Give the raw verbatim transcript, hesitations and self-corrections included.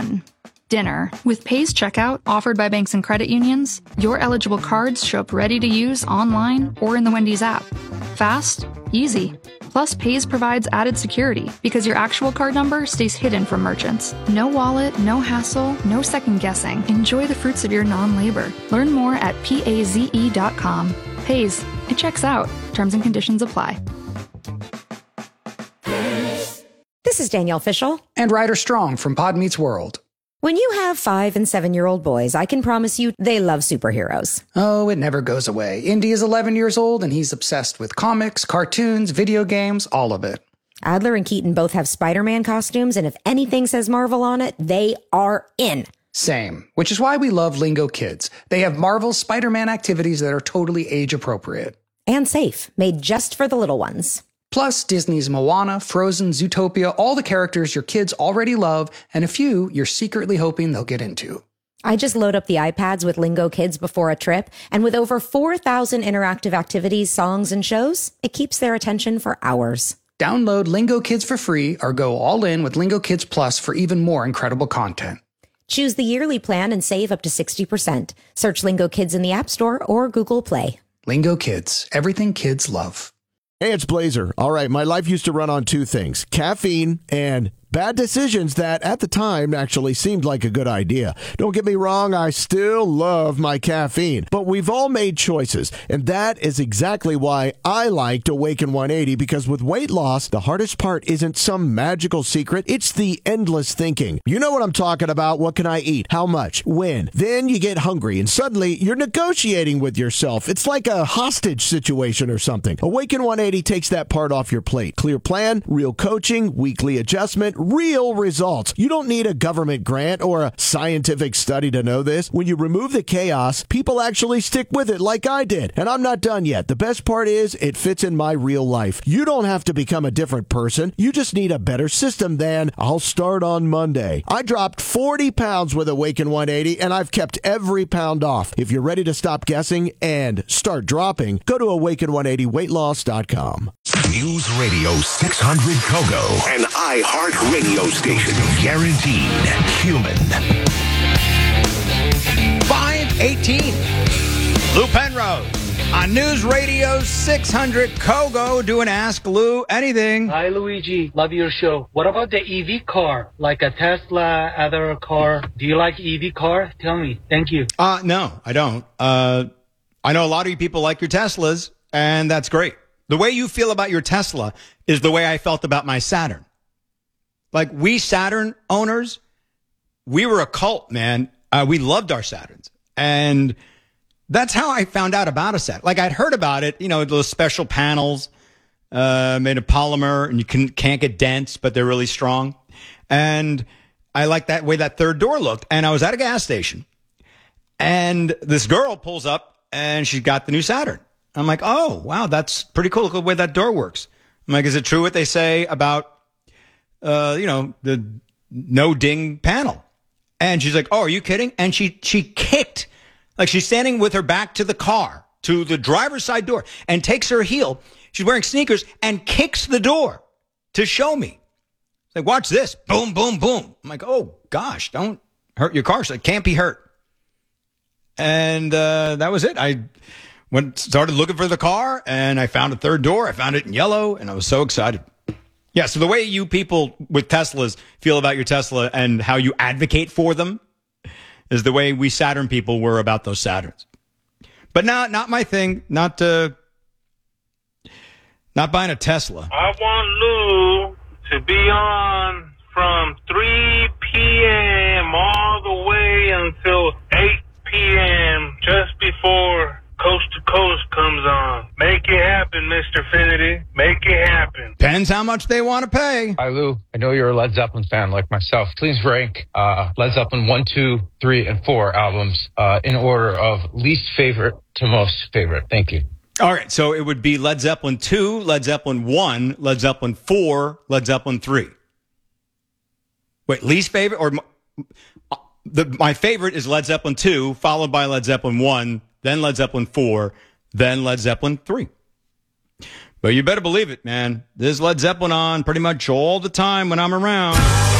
one. Dinner. With Pay's checkout, offered by banks and credit unions, your eligible cards show up ready to use online or in the Wendy's app. Fast, easy. Plus, Pay's provides added security because your actual card number stays hidden from merchants. No wallet, no hassle, no second guessing. Enjoy the fruits of your non-labor. Learn more at paze dot com. Pay's. It checks out. Terms and conditions apply. This is Danielle Fishel. And Ryder Strong from Pod Meets World. When you have five and seven-year-old boys, I can promise you they love superheroes. Oh, it never goes away. Indy is eleven years old, and he's obsessed with comics, cartoons, video games, all of it. Adler and Keaton both have Spider-Man costumes, and if anything says Marvel on it, they are in. Same, which is why we love Lingo Kids. They have Marvel's Spider-Man activities that are totally age-appropriate. And safe, made just for the little ones. Plus, Disney's Moana, Frozen, Zootopia, all the characters your kids already love, and a few you're secretly hoping they'll get into. I just load up the iPads with Lingo Kids before a trip, and with over four thousand interactive activities, songs, and shows, it keeps their attention for hours. Download Lingo Kids for free or go all in with Lingo Kids Plus for even more incredible content. Choose the yearly plan and save up to sixty percent. Search Lingo Kids in the App Store or Google Play. Lingo Kids, everything kids love. Hey, it's Blazer. All right, my life used to run on two things, caffeine and bad decisions that at the time actually seemed like a good idea. Don't get me wrong, I still love my caffeine, but we've all made choices, and that is exactly why I liked Awaken one eighty, because with weight loss, the hardest part isn't some magical secret, it's the endless thinking. You know what I'm talking about. What can I eat? How much? When? Then you get hungry, and suddenly you're negotiating with yourself. It's like a hostage situation or something. Awaken one eighty takes that part off your plate. Clear plan, real coaching, weekly adjustment, real results. You don't need a government grant or a scientific study to know this. When you remove the chaos, people actually stick with it like I did. And I'm not done yet. The best part is it fits in my real life. You don't have to become a different person. You just need a better system than I'll start on Monday. I dropped forty pounds with Awaken one eighty, and I've kept every pound off. If you're ready to stop guessing and start dropping, go to awaken one eighty weight loss dot com. News Radio six hundred Kogo, an iHeartRadio station, guaranteed human. five eighteen. Lou Penrose on News Radio six hundred Kogo doing Ask Lou Anything. Hi, Luigi. Love your show. What about the E V car? Like a Tesla, other car? Do you like E V car? Tell me. Thank you. Uh, no, I don't. Uh, I know a lot of you people like your Teslas, and that's great. The way you feel about your Tesla is the way I felt about my Saturn. Like, we Saturn owners, we were a cult, man. Uh, we loved our Saturns. And that's how I found out about a Saturn. Like, I'd heard about it, you know, those special panels uh, made of polymer, and you can, can't get dents, but they're really strong. And I liked that way that third door looked. And I was at a gas station, and this girl pulls up, and she's got the new Saturn. I'm like, oh, wow, that's pretty cool. Look at the way that door works. I'm like, is it true what they say about, uh, you know, the no ding panel? And she's like, oh, are you kidding? And she, she kicked, like she's standing with her back to the car, to the driver's side door, and takes her heel. She's wearing sneakers and kicks the door to show me. Like, watch this. Boom, boom, boom. I'm like, oh, gosh, don't hurt your car. So it can't be hurt. And uh, that was it. I went, started looking for the car, and I found a third door. I found it in yellow, and I was so excited. Yeah, so the way you people with Teslas feel about your Tesla and how you advocate for them is the way we Saturn people were about those Saturns. But not not my thing. Not uh, not buying a Tesla. I want Lou to be on from three p.m. all the way until eight p.m. just before Coast to Coast comes on. Make it happen, Mister Finity. Make it happen. Depends how much they want to pay. Hi, Lou. I know you're a Led Zeppelin fan like myself. Please rank uh, Led Zeppelin one, two, three, and four albums uh, in order of least favorite to most favorite. Thank you. All right, so it would be Led Zeppelin two, Led Zeppelin one, Led Zeppelin four, Led Zeppelin three. Wait, least favorite? or the, My favorite is Led Zeppelin two, followed by Led Zeppelin one, then Led Zeppelin four, then Led Zeppelin three. But you better believe it, man. There's Led Zeppelin on pretty much all the time when I'm around.